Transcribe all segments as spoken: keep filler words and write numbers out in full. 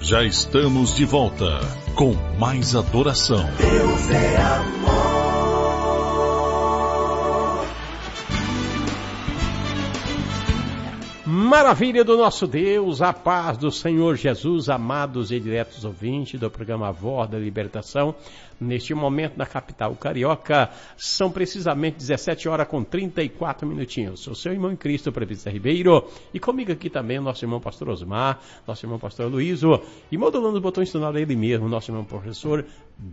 Já estamos de volta com mais adoração. Deus é amor. Maravilha do nosso Deus, a paz do Senhor Jesus, amados e diretos ouvintes do programa Voz da Libertação. Neste momento, na capital carioca, são precisamente dezessete horas com trinta e quatro minutinhos. Sou seu irmão em Cristo, Prefeito Ribeiro, e comigo aqui também o nosso irmão pastor Osmar, nosso irmão pastor Luíso, e modulando os botões sonoro ele mesmo, nosso irmão professor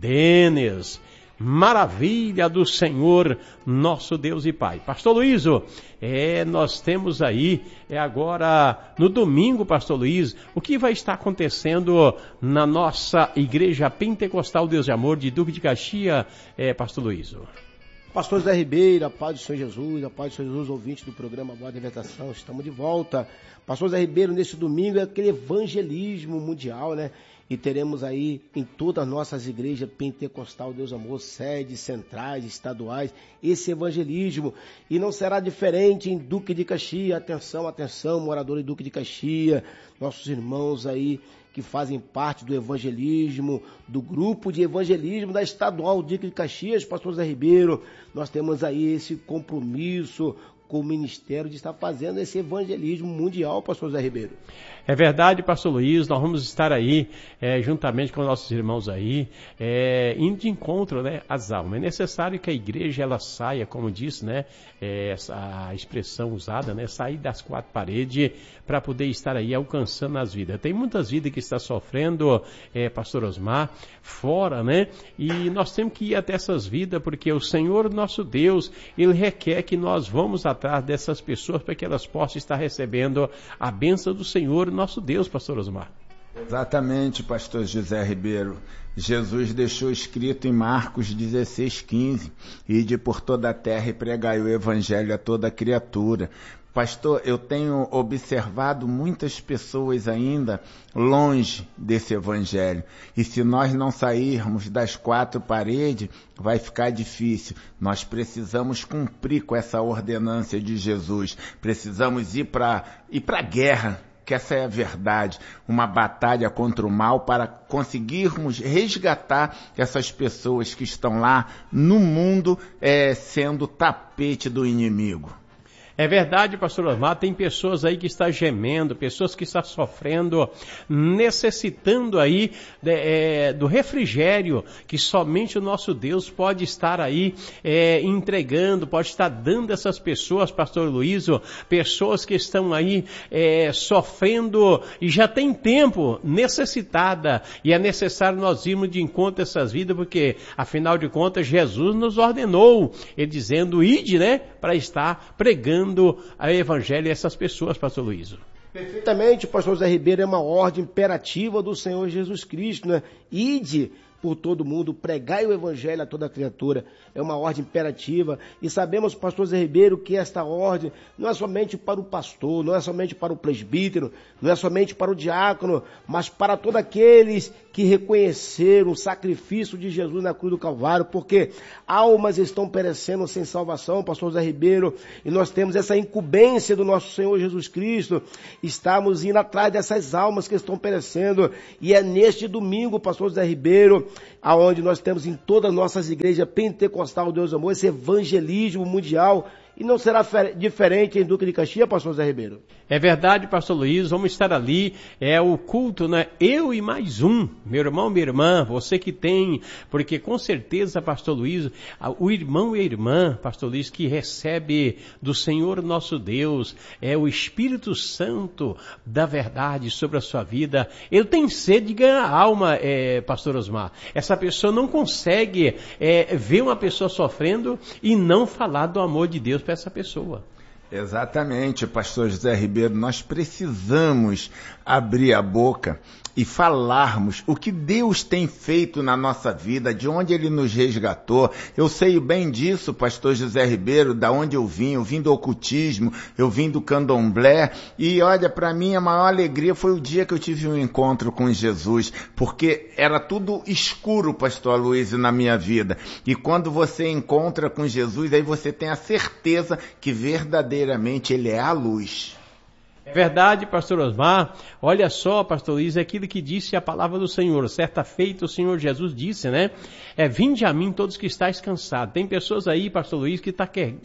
Denis. Maravilha do Senhor, nosso Deus e Pai. Pastor Luíso, é, nós temos aí, é agora, no domingo, Pastor Luíso, o que vai estar acontecendo na nossa Igreja Pentecostal Deus de Amor de Duque de Caxias, é, Pastor Luíso? Pastor Zé Ribeiro, a paz do Senhor Jesus, a paz do Senhor Jesus, ouvinte do programa Voz da Libertação, estamos de volta. Pastor Zé Ribeiro, nesse domingo é aquele evangelismo mundial, né? E teremos aí em todas as nossas igrejas pentecostal, Deus Amor, sedes centrais, estaduais, esse evangelismo. E não será diferente em Duque de Caxias. Atenção, atenção, moradores de Duque de Caxias, nossos irmãos aí que fazem parte do evangelismo, do grupo de evangelismo da estadual Duque de Caxias, pastor Zé Ribeiro. Nós temos aí esse compromisso com o ministério de estar fazendo esse evangelismo mundial, pastor Zé Ribeiro. É verdade, pastor Luiz, nós vamos estar aí, é, juntamente com nossos irmãos aí, é, indo de encontro, né, às almas. É necessário que a igreja, ela saia, como disse, né, é, essa expressão usada, né, sair das quatro paredes para poder estar aí alcançando as vidas. Tem muitas vidas que estão sofrendo, é, pastor Osmar, fora, né, e nós temos que ir até essas vidas, porque o Senhor, nosso Deus, Ele requer que nós vamos atrás dessas pessoas para que elas possam estar recebendo a bênção do Senhor, nosso Deus, pastor Osmar. Exatamente, pastor José Ribeiro. Jesus deixou escrito em Marcos dezesseis, quinze, ide por toda a terra e pregai o evangelho a toda criatura. Pastor, eu tenho observado muitas pessoas ainda longe desse evangelho. E se nós não sairmos das quatro paredes, vai ficar difícil. Nós precisamos cumprir com essa ordenança de Jesus. Precisamos ir para ir para a guerra, que essa é a verdade. Uma batalha contra o mal para conseguirmos resgatar essas pessoas que estão lá no mundo é, sendo tapete do inimigo. É verdade, pastor Osmar, tem pessoas aí que estão gemendo, pessoas que estão sofrendo, necessitando aí de, é, do refrigério que somente o nosso Deus pode estar aí é, entregando, pode estar dando a essas pessoas, pastor Luíso, pessoas que estão aí é, sofrendo e já tem tempo necessitada, e é necessário nós irmos de encontro a essas vidas, porque afinal de contas Jesus nos ordenou, ele dizendo, ide, né, para estar pregando a evangelho a essas pessoas, pastor Luíso. Perfeitamente, pastor Zé Ribeiro, é uma ordem imperativa do Senhor Jesus Cristo, né? Ide por todo mundo, pregai o evangelho a toda criatura, é uma ordem imperativa, e sabemos, pastor Zé Ribeiro, que esta ordem não é somente para o pastor, não é somente para o presbítero, não é somente para o diácono, mas para todos aqueles que reconheceram o sacrifício de Jesus na cruz do Calvário, porque almas estão perecendo sem salvação, pastor Zé Ribeiro, e nós temos essa incumbência do nosso Senhor Jesus Cristo, estamos indo atrás dessas almas que estão perecendo, e é neste domingo, pastor Zé Ribeiro, aonde nós temos em todas as nossas igrejas pentecostal Deus Amor, esse evangelismo mundial, e não será diferente em Duque de Caxias, pastor Zé Ribeiro. É verdade, pastor Luiz, vamos estar ali, é o culto, né? Eu e mais um, meu irmão, minha irmã, você que tem, porque com certeza, pastor Luiz, o irmão e a irmã, pastor Luiz, que recebe do Senhor nosso Deus, é o Espírito Santo da verdade sobre a sua vida, ele tem sede de ganhar alma, é, pastor Osmar. Essa pessoa não consegue é, ver uma pessoa sofrendo e não falar do amor de Deus para essa pessoa. Exatamente, pastor José Ribeiro, nós precisamos abrir a boca e falarmos o que Deus tem feito na nossa vida, de onde Ele nos resgatou. Eu sei bem disso, pastor José Ribeiro, da onde eu vim, eu vim do ocultismo, eu vim do candomblé, e olha, para mim a maior alegria foi o dia que eu tive um encontro com Jesus, porque era tudo escuro, pastor Luiz, na minha vida, e quando você encontra com Jesus, aí você tem a certeza que verdadeiramente Ele é a luz. É verdade, pastor Osmar. Olha só, pastor Luiz, aquilo que disse a palavra do Senhor. Certa feita o Senhor Jesus disse, né? É, vinde a mim todos que estáis cansados. Tem pessoas aí, pastor Luiz, que está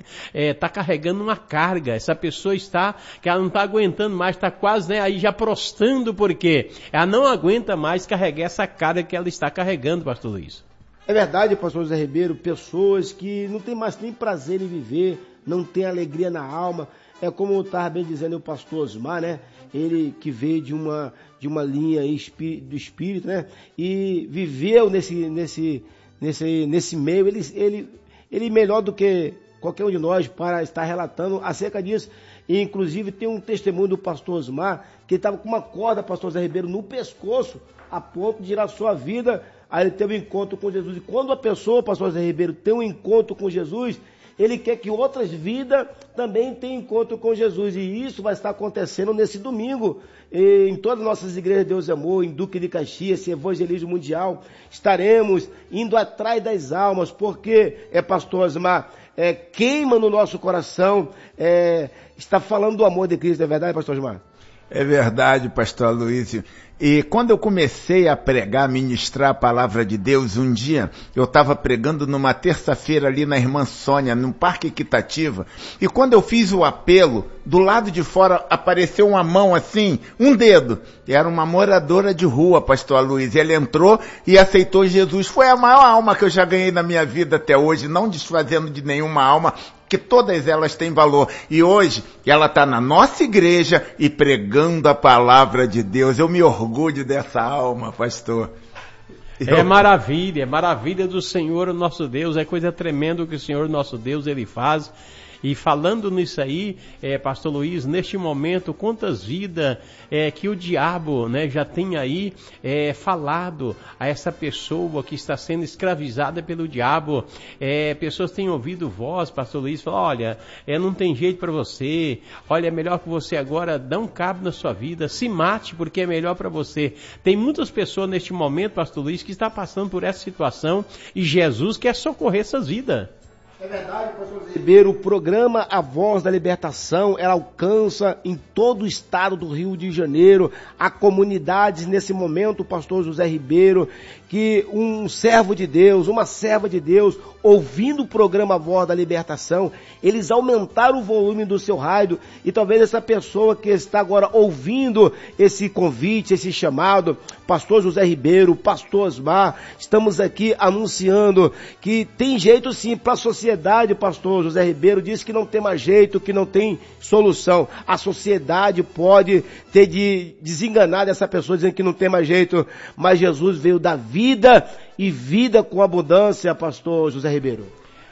é, tá carregando uma carga. Essa pessoa está, que ela não está aguentando mais, está quase, né, aí já prostrando, porque ela não aguenta mais carregar essa carga que ela está carregando, pastor Luiz. É verdade, pastor José Ribeiro, pessoas que não têm mais nem prazer em viver, não têm alegria na alma. É como estava bem dizendo o pastor Osmar, né? Ele que veio de uma, de uma linha do espírito, né? E viveu nesse, nesse, nesse, nesse meio, ele, ele, ele melhor do que qualquer um de nós para estar relatando acerca disso. E, inclusive, tem um testemunho do pastor Osmar, que estava com uma corda, pastor Zé Ribeiro, no pescoço, a ponto de tirar sua vida. Aí ele teve um encontro com Jesus. E quando a pessoa, pastor Zé Ribeiro, tem um encontro com Jesus, ele quer que outras vidas também tenham encontro com Jesus. E isso vai estar acontecendo nesse domingo. E em todas as nossas igrejas de Deus e Amor, em Duque de Caxias, esse evangelismo mundial, estaremos indo atrás das almas, porque, é pastor Osmar, é, queima no nosso coração, é, está falando do amor de Cristo, é verdade, pastor Osmar? É verdade, pastor Aloysio. E quando eu comecei a pregar, ministrar a palavra de Deus, um dia eu estava pregando numa terça-feira ali na Irmã Sônia, no Parque Equitativa, e quando eu fiz o apelo, do lado de fora apareceu uma mão assim, um dedo. Era uma moradora de rua, pastor Aloysio. Ela entrou e aceitou Jesus. Foi a maior alma que eu já ganhei na minha vida até hoje, não desfazendo de nenhuma alma, que todas elas têm valor. E hoje, ela está na nossa igreja e pregando a palavra de Deus. Eu me orgulho dessa alma, pastor. Eu... É maravilha, é maravilha do Senhor, o nosso Deus. É coisa tremenda que o Senhor, nosso Deus, Ele faz. E falando nisso aí, é, pastor Luiz, neste momento, quantas vidas é, que o diabo, né, já tem aí é, falado a essa pessoa que está sendo escravizada pelo diabo. É, pessoas têm ouvido voz, pastor Luiz, falam, olha, é, não tem jeito para você, olha, é melhor que você agora não cabe na sua vida, se mate porque é melhor para você. Tem muitas pessoas neste momento, pastor Luiz, que está passando por essa situação e Jesus quer socorrer essas vidas. É verdade, pastor Ribeiro, o programa A Voz da Libertação, ela alcança em todo o estado do Rio de Janeiro, há comunidades nesse momento, pastor José Ribeiro, que um servo de Deus, uma serva de Deus, ouvindo o programa A Voz da Libertação, eles aumentaram o volume do seu rádio, e talvez essa pessoa que está agora ouvindo esse convite, esse chamado, pastor José Ribeiro, pastor Osmar, estamos aqui anunciando que tem jeito sim para a sociedade, pastor José Ribeiro disse que não tem mais jeito, que não tem solução. A sociedade pode ter de desenganar essa pessoa dizendo que não tem mais jeito, mas Jesus veio dar vida e vida com abundância, pastor José Ribeiro.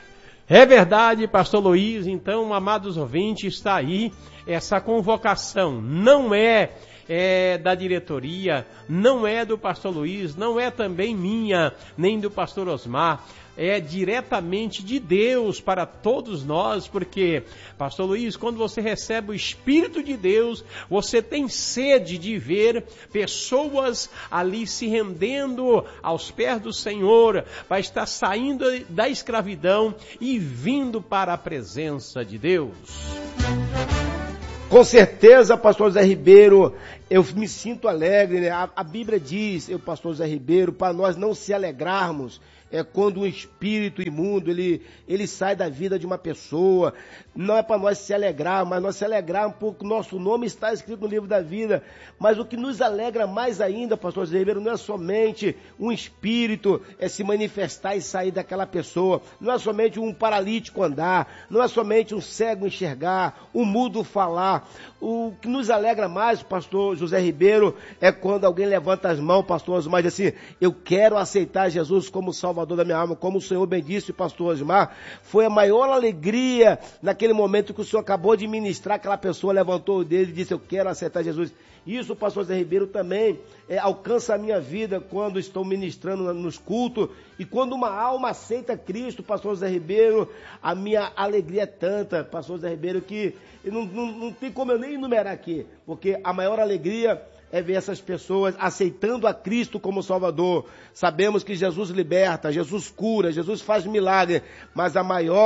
É verdade, pastor Luiz. Então, amados ouvintes, está aí essa convocação. Não é, é da diretoria, não é do pastor Luiz, não é também minha, nem do pastor Osmar. É diretamente de Deus para todos nós, porque, pastor Luiz, quando você recebe o Espírito de Deus, você tem sede de ver pessoas ali se rendendo aos pés do Senhor, vai estar saindo da escravidão e vindo para a presença de Deus. Com certeza, pastor Zé Ribeiro, eu me sinto alegre, né? A, a Bíblia diz, eu, pastor Zé Ribeiro, para nós não se alegrarmos, é quando um espírito imundo, ele, ele sai da vida de uma pessoa, não é para nós se alegrar, mas nós se alegrarmos porque o nosso nome está escrito no livro da vida, mas o que nos alegra mais ainda, pastor Zé Ribeiro, não é somente um espírito é se manifestar e sair daquela pessoa, não é somente um paralítico andar, não é somente um cego enxergar, um mudo falar. O que nos alegra mais, pastor José Ribeiro, é quando alguém levanta as mãos, pastor Osmar, diz assim, eu quero aceitar Jesus como Salvador da minha alma, como o Senhor bem disse, pastor Osmar. Foi a maior alegria naquele momento que o Senhor acabou de ministrar, aquela pessoa levantou o dedo e disse, eu quero aceitar Jesus. Isso, pastor Zé Ribeiro, também é, alcança a minha vida quando estou ministrando nos cultos, e quando uma alma aceita Cristo, pastor Zé Ribeiro, a minha alegria é tanta, pastor Zé Ribeiro, que não, não, não tem como eu nem enumerar aqui, porque a maior alegria é ver essas pessoas aceitando a Cristo como Salvador. Sabemos que Jesus liberta, Jesus cura, Jesus faz milagre, mas a maior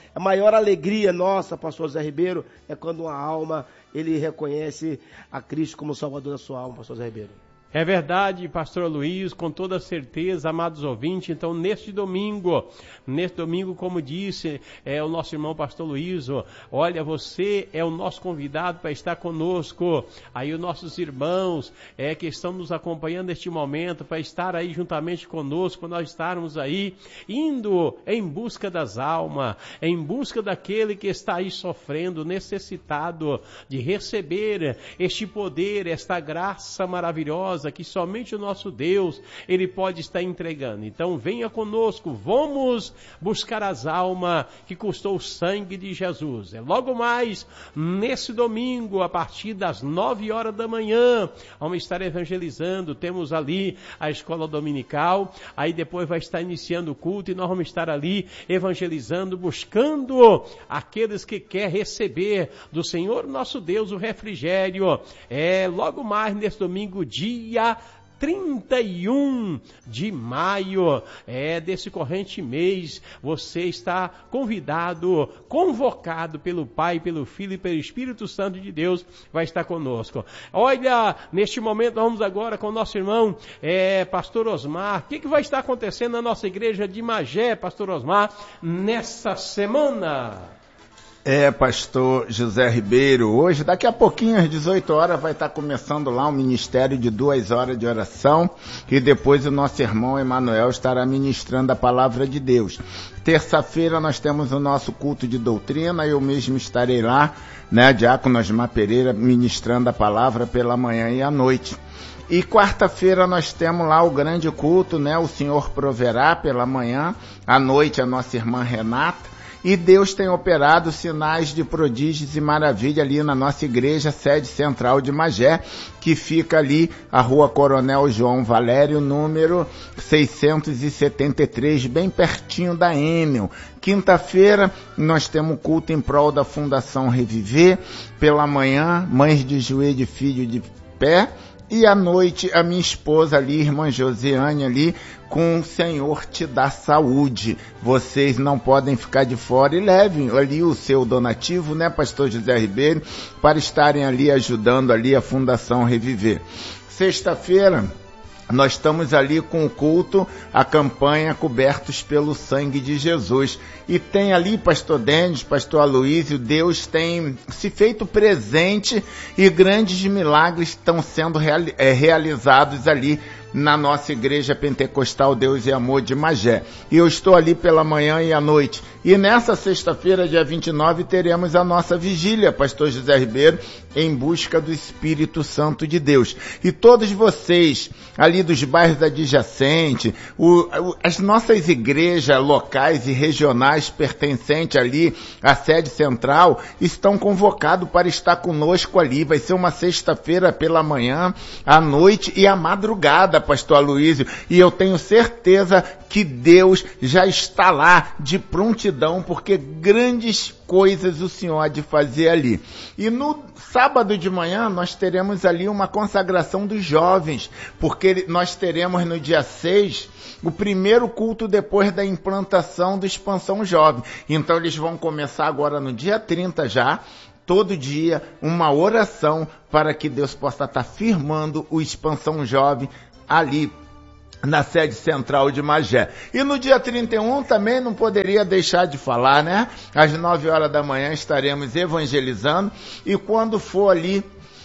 A maior alegria nossa, pastor Zé Ribeiro, é quando uma alma, ele reconhece a Cristo como Salvador da sua alma, pastor Zé Ribeiro. É verdade, pastor Luiz, com toda certeza, amados ouvintes. Então, neste domingo, neste domingo, como disse é, o nosso irmão pastor Luiz, olha, você é o nosso convidado para estar conosco. Aí os nossos irmãos é, que estão nos acompanhando neste momento, para estar aí juntamente conosco, para nós estarmos aí, indo em busca das almas, em busca daquele que está aí sofrendo, necessitado de receber este poder, esta graça maravilhosa, que somente o nosso Deus, Ele pode estar entregando. Então venha conosco, vamos buscar as almas que custou o sangue de Jesus. É logo mais, nesse domingo, a partir das nove horas da manhã, vamos estar evangelizando, temos ali a escola dominical, aí depois vai estar iniciando o culto e nós vamos estar ali evangelizando, buscando aqueles que querem receber do Senhor nosso Deus o refrigério. É logo mais nesse domingo, dia Dia trinta e um de maio, é desse corrente mês, você está convidado, convocado pelo Pai, pelo Filho e pelo Espírito Santo de Deus, vai estar conosco. Olha, neste momento vamos agora com o nosso irmão, é, pastor Osmar. O que, que vai estar acontecendo na nossa igreja de Magé, pastor Osmar, nessa semana? É, pastor José Ribeiro, hoje, daqui a pouquinho, às dezoito horas, vai estar começando lá um ministério de duas horas de oração, e depois o nosso irmão Emanuel estará ministrando a palavra de Deus. Terça-feira nós temos o nosso culto de doutrina, eu mesmo estarei lá, né, diácono Osmar Pereira, ministrando a palavra pela manhã e à noite. E quarta-feira nós temos lá o grande culto, né, o Senhor proverá pela manhã, à noite a nossa irmã Renata. E Deus tem operado sinais de prodígios e maravilha ali na nossa igreja, sede central de Magé, que fica ali, a rua Coronel João Valério, número seiscentos e setenta e três, bem pertinho da Enel. Quinta-feira, nós temos culto em prol da Fundação Reviver, pela manhã, Mães de Joelho de Filho de Pé, e à noite, a minha esposa ali, irmã Josiane ali, com o Senhor te dá saúde. Vocês não podem ficar de fora e levem ali o seu donativo, né, pastor José Ribeiro, para estarem ali ajudando ali a Fundação Reviver. Sexta-feira, nós estamos ali com o culto, a campanha Cobertos pelo Sangue de Jesus. E tem ali, pastor Denis, pastor Aloísio, Deus tem se feito presente e grandes milagres estão sendo reali- é, realizados ali na nossa igreja pentecostal Deus e Amor de Magé. E eu estou ali pela manhã e à noite. E nessa sexta-feira, dia vinte e nove, teremos a nossa vigília, pastor José Ribeiro, em busca do Espírito Santo de Deus. E todos vocês, ali dos bairros adjacentes, o, o, as nossas igrejas locais e regionais pertencentes ali à sede central, estão convocados para estar conosco ali. Vai ser uma sexta-feira pela manhã, à noite e à madrugada, pastor Aloísio, e eu tenho certeza que Deus já está lá de prontidão, porque grandes coisas o Senhor há de fazer ali. E no sábado de manhã nós teremos ali uma consagração dos jovens, porque nós teremos no dia seis o primeiro culto depois da implantação do Expansão Jovem. Então eles vão começar agora no dia trinta já, todo dia, uma oração para que Deus possa estar firmando o Expansão Jovem ali na sede central de Magé. E no dia trinta e um também não poderia deixar de falar, né? Às nove horas da manhã estaremos evangelizando, e quando for ali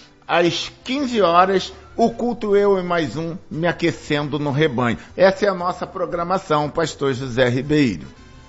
às quinze horas, o culto Eu e Mais Um, me aquecendo no rebanho. Essa é a nossa programação, pastor José Ribeiro.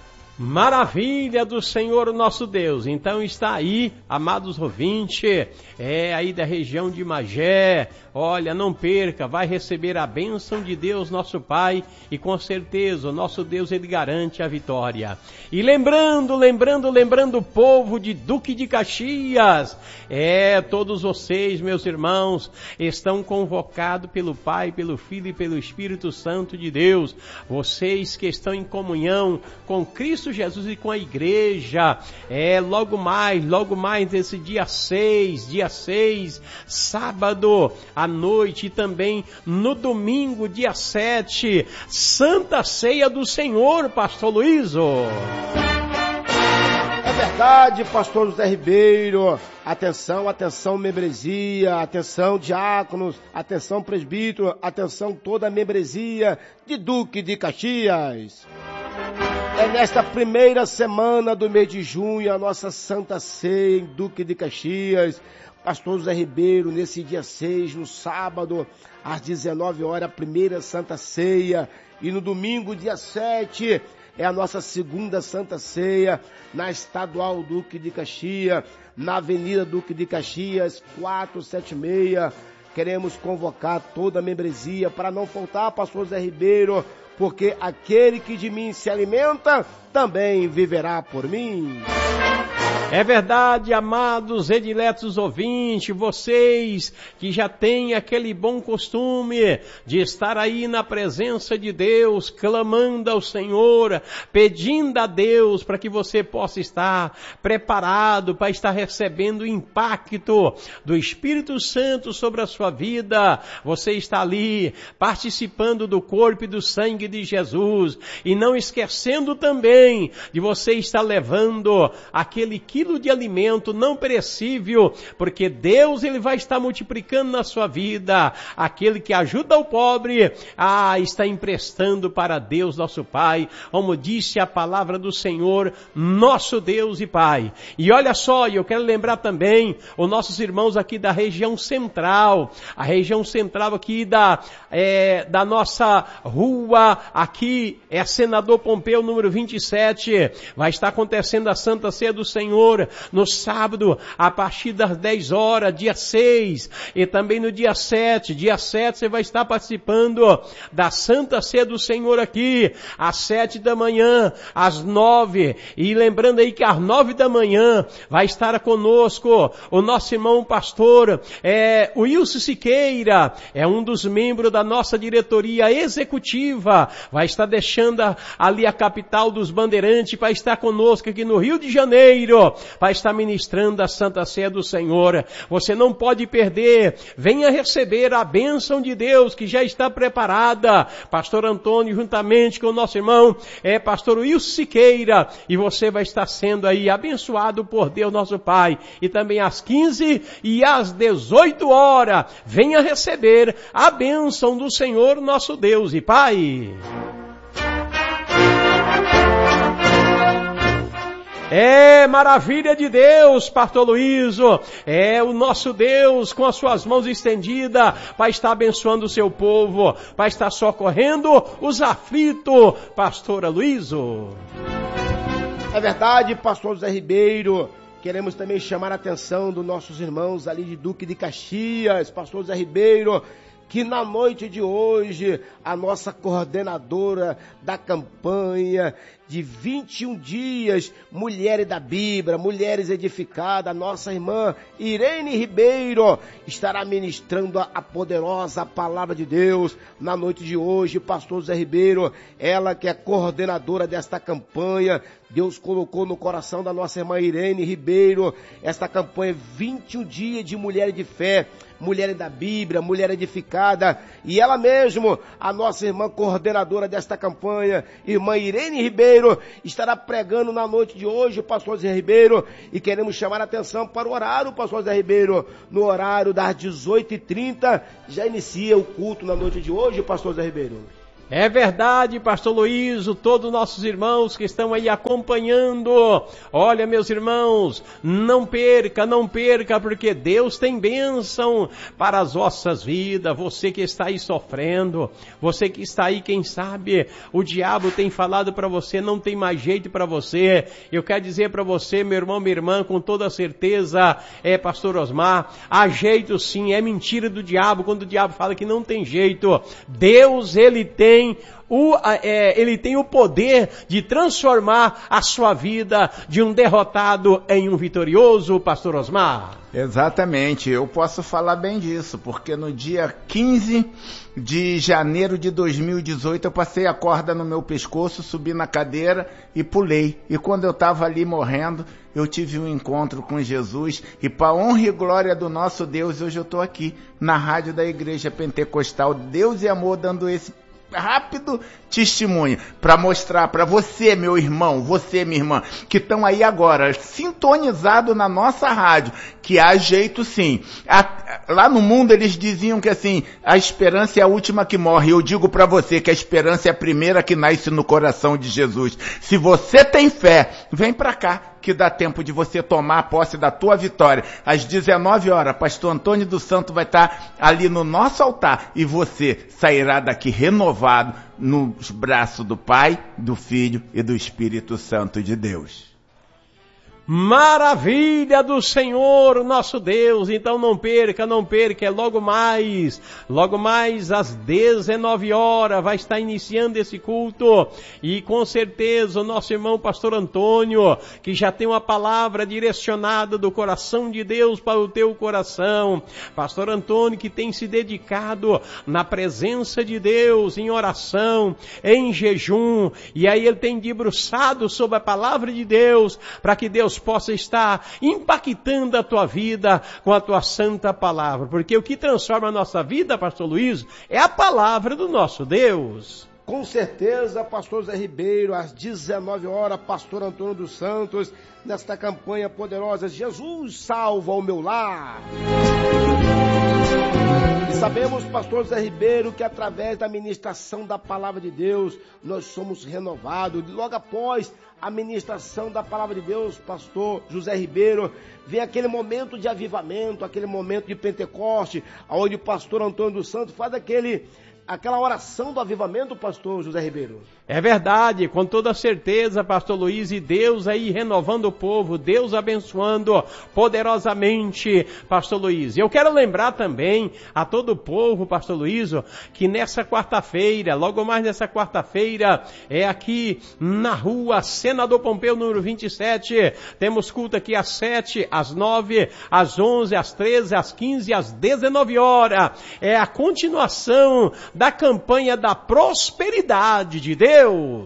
Maravilha do Senhor nosso Deus. Então está aí, amados ouvintes, é aí da região de Magé. Olha, não perca, vai receber a bênção de Deus nosso Pai, e com certeza o nosso Deus, ele garante a vitória. E lembrando, lembrando, lembrando o povo de Duque de Caxias, é, todos vocês, meus irmãos, estão convocados pelo Pai, pelo Filho e pelo Espírito Santo de Deus. Vocês que estão em comunhão com Cristo Jesus e com a igreja, é, logo mais, logo mais nesse dia seis, dia seis, sábado, à noite, e também no domingo, dia sete, Santa Ceia do Senhor, pastor Luizo. verdade, pastor José Ribeiro. Atenção, atenção, membresia, atenção, diáconos, atenção, presbítero, atenção, toda a membresia de Duque de Caxias. É nesta primeira semana do mês de junho, a nossa Santa Ceia em Duque de Caxias. Pastor José Ribeiro, nesse dia seis, no sábado, às dezenove horas, a primeira Santa Ceia. E no domingo, dia sete, é a nossa segunda Santa Ceia, na Estadual Duque de Caxias, na Avenida Duque de Caxias, quatrocentos e setenta e seis. Queremos convocar toda a membresia para não faltar, pastor José Ribeiro, porque aquele que de mim se alimenta, também viverá por mim. É verdade, amados ediletos ouvintes, vocês que já têm aquele bom costume de estar aí na presença de Deus, clamando ao Senhor, pedindo a Deus para que você possa estar preparado para estar recebendo o impacto do Espírito Santo sobre a sua vida. Você está ali participando do corpo e do sangue de Jesus e não esquecendo também de você estar levando aquele quilo de alimento não perecível, porque Deus ele vai estar multiplicando na sua vida. Aquele que ajuda o pobre, ah, está emprestando para Deus nosso Pai, como disse a palavra do Senhor, nosso Deus e Pai. E olha só, eu quero lembrar também os nossos irmãos aqui da região central, a região central aqui da, é, da nossa rua, aqui é Senador Pompeu, número vinte e sete, vai estar acontecendo a Santa Ceia do Senhor no sábado, a partir das dez horas, dia seis, e também no dia sete, dia sete você vai estar participando da Santa Ceia do Senhor aqui, às sete da manhã, às nove, e lembrando aí que às nove da manhã vai estar conosco o nosso irmão pastor, é, o Wilson Siqueira, é um dos membros da nossa diretoria executiva, vai estar deixando ali a capital dos Bandeirantes para estar conosco aqui no Rio de Janeiro, vai estar ministrando a Santa Ceia do Senhor. Você não pode perder. Venha receber a bênção de Deus que já está preparada. Pastor Antônio, juntamente com o nosso irmão, é pastor Wilson Siqueira, e você vai estar sendo aí abençoado por Deus nosso Pai. E também às quinze e às dezoito horas, venha receber a bênção do Senhor nosso Deus e Pai. É maravilha de Deus, pastor Luíso, é o nosso Deus com as suas mãos estendidas para estar abençoando o seu povo, para estar socorrendo os aflitos, pastor Luíso. É verdade, pastor José Ribeiro, queremos também chamar a atenção dos nossos irmãos ali de Duque de Caxias, pastor José Ribeiro, que na noite de hoje, a nossa coordenadora da campanha de vinte e um dias, Mulheres da Bíblia, Mulheres Edificadas, a nossa irmã Irene Ribeiro, estará ministrando a poderosa palavra de Deus na noite de hoje. Pastor José Ribeiro, ela que é coordenadora desta campanha, Deus colocou no coração da nossa irmã Irene Ribeiro esta campanha vinte e um dias de Mulheres de Fé, Mulheres da Bíblia, Mulher Edificada, e ela mesmo, a nossa irmã coordenadora desta campanha, irmã Irene Ribeiro, estará pregando na noite de hoje, pastor Zé Ribeiro, e queremos chamar a atenção para o horário, pastor Zé Ribeiro, no horário das dezoito e trinta, já inicia o culto na noite de hoje, pastor Zé Ribeiro. É verdade, pastor Luíso, todos os nossos irmãos que estão aí acompanhando. Olha, meus irmãos, não perca, não perca, porque Deus tem bênção para as vossas vidas. Você que está aí sofrendo, você que está aí, quem sabe, o diabo tem falado para você, não tem mais jeito para você. Eu quero dizer para você, meu irmão, minha irmã, com toda certeza, é, pastor Osmar, há jeito sim, é mentira do diabo quando o diabo fala que não tem jeito. Deus, ele tem O, é, ele tem o poder de transformar a sua vida de um derrotado em um vitorioso, pastor Osmar. Exatamente, eu posso falar bem disso, porque no dia quinze de janeiro de dois mil e dezoito eu passei a corda no meu pescoço, subi na cadeira e pulei. E quando eu estava ali morrendo, eu tive um encontro com Jesus, e para honra e glória do nosso Deus, hoje eu estou aqui na rádio da Igreja Pentecostal Deus e Amor, dando esse rápido testemunho para mostrar para você, meu irmão, você, minha irmã, que estão aí agora sintonizado na nossa rádio, que há jeito sim. A, lá no mundo eles diziam que assim, a esperança é a última que morre. Eu digo para você que a esperança é a primeira que nasce no coração de Jesus. Se você tem fé, vem para cá, que dá tempo de você tomar a posse da tua vitória. Às dezenove horas, pastor Antônio dos Santos vai estar ali no nosso altar e você sairá daqui renovado nos braços do Pai, do Filho e do Espírito Santo de Deus. Maravilha do Senhor, nosso Deus. Então não perca, não perca, é logo mais, logo mais às dezenove horas vai estar iniciando esse culto, e com certeza o nosso irmão pastor Antônio, que já tem uma palavra direcionada do coração de Deus para o teu coração, pastor Antônio que tem se dedicado na presença de Deus, em oração, em jejum, e aí ele tem debruçado sobre a palavra de Deus, para que Deus possa estar impactando a tua vida com a tua santa palavra, porque o que transforma a nossa vida, pastor Luiz, é a palavra do nosso Deus. Com certeza, pastor Zé Ribeiro, às dezenove horas, pastor Antônio dos Santos, nesta campanha poderosa, Jesus salva o meu lar. E sabemos, pastor Zé Ribeiro, que através da ministração da palavra de Deus, nós somos renovados. Logo após a ministração da palavra de Deus, pastor José Ribeiro, vem aquele momento de avivamento, aquele momento de Pentecoste, onde o pastor Antônio dos Santos faz aquele... aquela oração do avivamento, pastor José Ribeiro. É verdade, com toda certeza, pastor Luiz, e Deus aí renovando o povo, Deus abençoando poderosamente, pastor Luiz. Eu quero lembrar também a todo o povo, pastor Luiz, que nessa quarta-feira, logo mais nessa quarta-feira, é aqui na rua Senador Pompeu, número vinte e sete, temos culto aqui às sete, às nove, às onze, às treze, às quinze, às dezenove horas. É a continuação da campanha da prosperidade de Deus.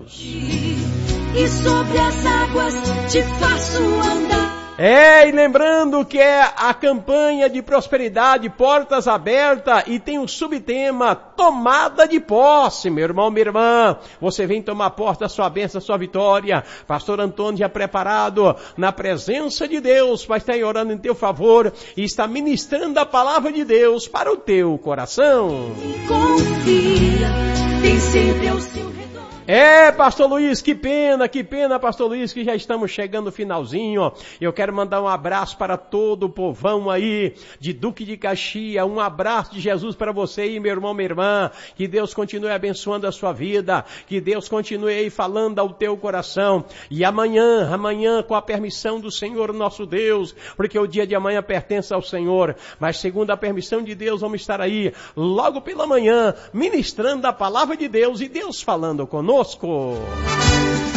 E sobre as águas te faço andar. É, e lembrando que é a campanha de prosperidade, portas abertas, e tem o subtema tomada de posse, meu irmão, minha irmã. Você vem tomar posse da sua bênção, da sua vitória. Pastor Antônio já preparado na presença de Deus, vai estar orando em teu favor e está ministrando a palavra de Deus para o teu coração. Confia, tem sempre ao seu redor. É, pastor Luiz, que pena, que pena, pastor Luiz, que já estamos chegando no finalzinho. Eu quero mandar um abraço para todo o povão aí de Duque de Caxias, um abraço de Jesus para você aí, meu irmão, minha irmã. Que Deus continue abençoando a sua vida, que Deus continue aí falando ao teu coração. E amanhã, amanhã, com a permissão do Senhor nosso Deus, porque o dia de amanhã pertence ao Senhor, mas segundo a permissão de Deus, vamos estar aí logo pela manhã, ministrando a palavra de Deus e Deus falando conosco.